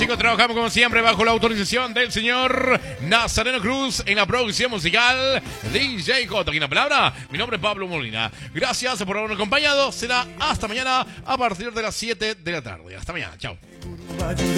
chicos, trabajamos como siempre bajo la autorización del señor Nazareno Cruz en la producción musical. DJ Coto, aquí en la palabra. Mi nombre es Pablo Molina. Gracias por habernos acompañado. Será hasta mañana a partir de las 7 de la tarde. Hasta mañana. Chao.